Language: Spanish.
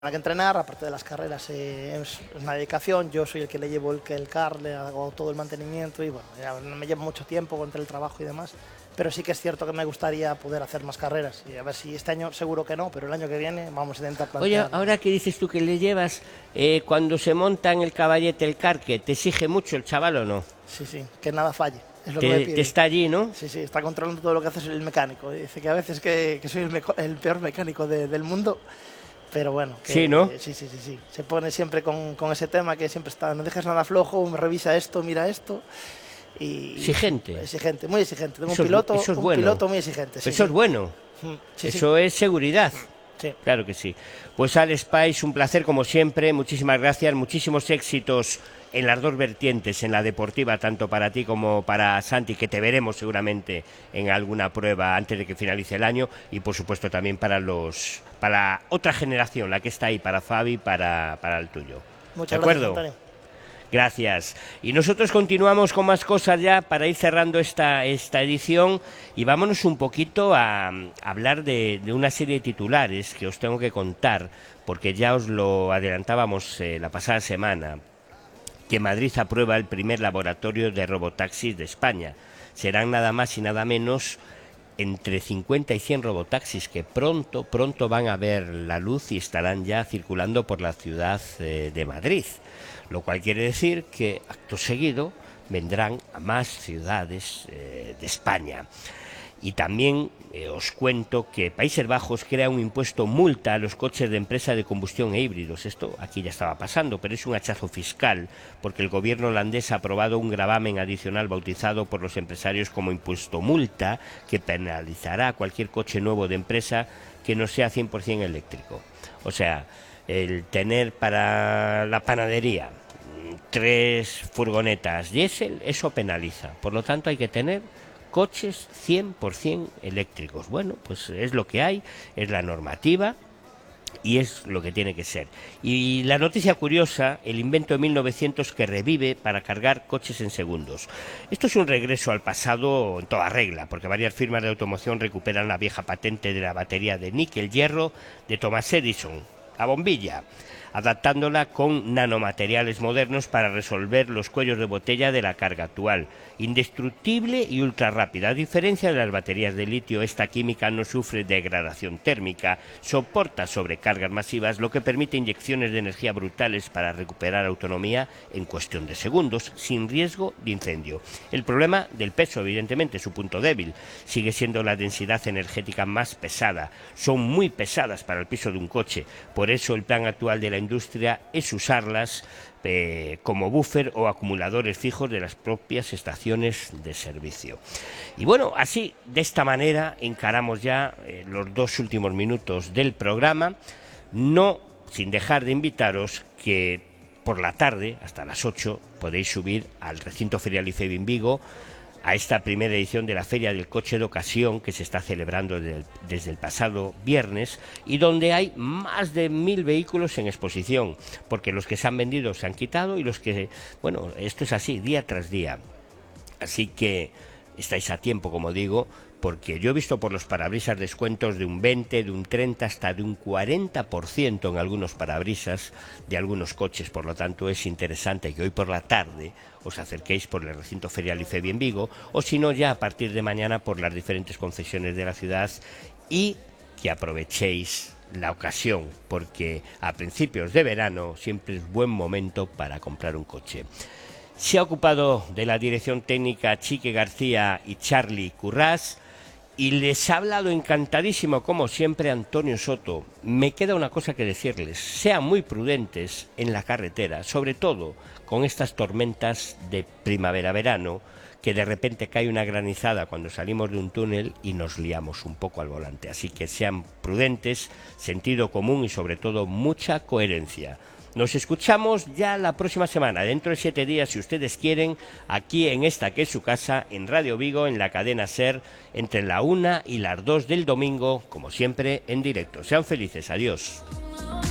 que entrenar, aparte de las carreras, es una dedicación. Yo soy el que le llevo el car, le hago todo el mantenimiento y bueno, ya me lleva mucho tiempo entre el trabajo y demás. Pero sí que es cierto que me gustaría poder hacer más carreras y a ver si este año seguro que no, pero el año que viene vamos a intentar Oye, plantear. ahora que dices tú que le llevas, cuando se monta en el caballete el carque, ¿te exige mucho el chaval o no? Sí, sí, que nada falle, es lo que me Te pide. está allí, ¿no? Sí, sí, está controlando todo lo que hace el mecánico. Dice que a veces que soy el peor mecánico del mundo. Pero bueno, Sí, ¿no? que sí, sí, sí, sí. Se pone siempre con ese tema que siempre está, no dejes nada flojo, revisa esto, mira esto. Y sí, Exigente. exigente, muy exigente. Tengo Eso es un bueno. piloto muy exigente, sí, Eso es sí. bueno. Sí, sí, Eso es seguridad. sí. Claro que sí. Pues Alex Pais, un placer como siempre. Muchísimas gracias. Muchísimos éxitos en las dos vertientes, en la deportiva, tanto para ti como para Santi, que te veremos seguramente en alguna prueba antes de que finalice el año, y por supuesto también para otra generación, la que está ahí, para Fabi, para el tuyo. ¿De Muchas gracias, acuerdo? Antonio. Gracias. Y nosotros continuamos con más cosas ya para ir cerrando esta edición y vámonos un poquito a hablar de una serie de titulares que os tengo que contar, porque ya os lo adelantábamos la pasada semana, que Madrid aprueba el primer laboratorio de robotaxis de España. Serán nada más y nada menos entre 50 y 100 robotaxis que pronto van a ver la luz y estarán ya circulando por la ciudad de Madrid. Lo cual quiere decir que acto seguido vendrán a más ciudades de España. Y también os cuento que Países Bajos crea un impuesto multa a los coches de empresa de combustión e híbridos. Esto aquí ya estaba pasando, pero es un hachazo fiscal porque el gobierno holandés ha aprobado un gravamen adicional bautizado por los empresarios como impuesto multa que penalizará a cualquier coche nuevo de empresa que no sea 100% eléctrico. O sea, el tener para la panadería 3 furgonetas diésel, eso penaliza. Por lo tanto, hay que tener coches 100% eléctricos. Bueno, pues es lo que hay, es la normativa y es lo que tiene que ser. Y la noticia curiosa, el invento de 1900 que revive para cargar coches en segundos. Esto es un regreso al pasado en toda regla, porque varias firmas de automoción recuperan la vieja patente de la batería de níquel-hierro de Thomas Edison, la bombilla, adaptándola con nanomateriales modernos para resolver los cuellos de botella de la carga actual. Indestructible y ultra rápida. A diferencia de las baterías de litio, esta química no sufre degradación térmica, soporta sobrecargas masivas, lo que permite inyecciones de energía brutales para recuperar autonomía en cuestión de segundos, sin riesgo de incendio. El problema del peso, evidentemente, es su punto débil. Sigue siendo la densidad energética más pesada. Son muy pesadas para el peso de un coche. Por eso el plan actual de la industria es usarlas como buffer o acumuladores fijos de las propias estaciones de servicio. Y bueno, así, de esta manera, encaramos ya los 2 últimos minutos del programa, no sin dejar de invitaros que por la tarde, hasta las 8, podéis subir al recinto ferial IFEBI en Vigo a esta primera edición de la Feria del Coche de Ocasión que se está celebrando desde el pasado viernes y donde hay más de 1000 vehículos en exposición, porque los que se han vendido se han quitado y los que, bueno, esto es así, día tras día. Así que estáis a tiempo, como digo, porque yo he visto por los parabrisas descuentos de un 20, de un 30, hasta de un 40% en algunos parabrisas de algunos coches. Por lo tanto, es interesante que hoy por la tarde os acerquéis por el recinto ferial IFEBI en Vigo, o si no, ya a partir de mañana por las diferentes concesiones de la ciudad, y que aprovechéis la ocasión, porque a principios de verano siempre es buen momento para comprar un coche. Se ha ocupado de la dirección técnica Chique García y Charlie Currás, y les ha hablado encantadísimo, como siempre, Antonio Soto. Me queda una cosa que decirles: sean muy prudentes en la carretera, sobre todo con estas tormentas de primavera-verano, que de repente cae una granizada cuando salimos de un túnel y nos liamos un poco al volante. Así que sean prudentes, sentido común y sobre todo mucha coherencia. Nos escuchamos ya la próxima semana, dentro de 7 días, si ustedes quieren, aquí en esta que es su casa, en Radio Vigo, en la cadena SER, entre la 1 y las 2 del domingo, como siempre, en directo. Sean felices, adiós.